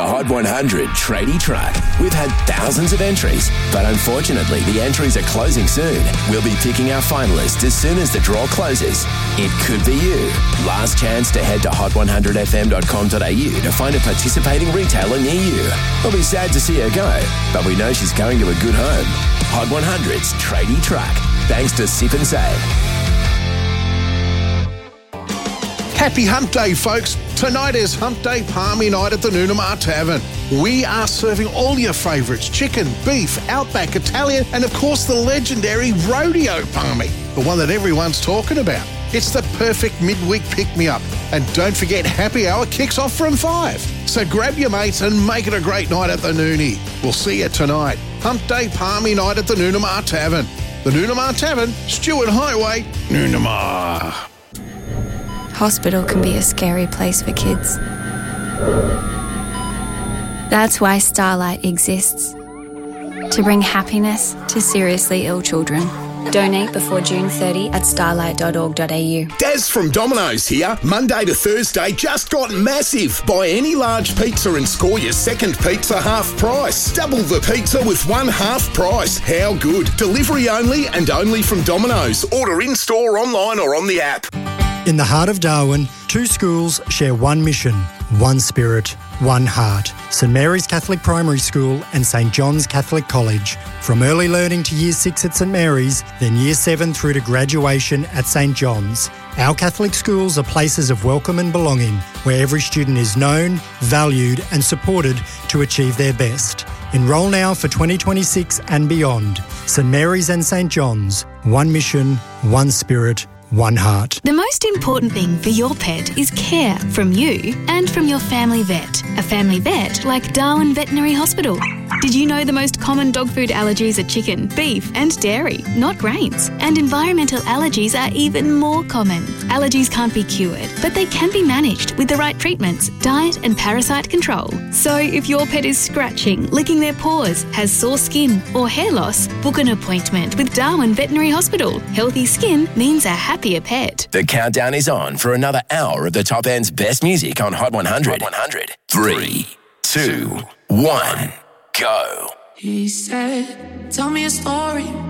the Hot 100 Tradie Truck. We've had thousands of entries, but unfortunately the entries are closing soon. We'll be picking our finalists as soon as the draw closes. It could be you. Last chance to head to hot100fm.com.au to find a participating retailer near you. We'll be sad to see her go, but we know she's going to a good home. Hot 100's Tradie Truck. Thanks to Sip and Save. Happy Hump Day, folks. Tonight is Hump Day Palmy Night at the Noonamar Tavern. We are serving all your favourites: chicken, beef, Outback, Italian, and of course the legendary Rodeo Palmy, the one that everyone's talking about. It's the perfect midweek pick-me-up. And don't forget, happy hour kicks off from 5. So grab your mates and make it a great night at the Noonie. We'll see you tonight. Hump Day Palmy Night at the Noonamar Tavern. The Noonamar Tavern, Stewart Highway, Noonamar. Hospital can be a scary place for kids. That's why Starlight exists. To bring happiness to seriously ill children. Donate before June 30 at starlight.org.au. Daz from Domino's here. Monday to Thursday just got massive. Buy any large pizza and score your second pizza half price. Double the pizza with one half price. How good? Delivery only and only from Domino's. Order in-store, online or on the app. In the heart of Darwin, two schools share one mission, one spirit, one heart. St Mary's Catholic Primary School and St John's Catholic College. From early learning to Year 6 at St Mary's, then Year 7 through to graduation at St John's. Our Catholic schools are places of welcome and belonging, where every student is known, valued and supported to achieve their best. Enrol now for 2026 and beyond. St Mary's and St John's. One mission, one spirit, one heart. The most important thing for your pet is care from you and from your family vet. A family vet like Darwin Veterinary Hospital. Did you know the most common dog food allergies are chicken, beef and dairy, not grains? And environmental allergies are even more common. Allergies can't be cured, but they can be managed with the right treatments, diet and parasite control. So if your pet is scratching, licking their paws, has sore skin or hair loss, book an appointment with Darwin Veterinary Hospital. Healthy skin means a happier pet. The countdown is on for another hour of the top end's best music on Hot 100. 3, 2, 1, go. He said, tell me a story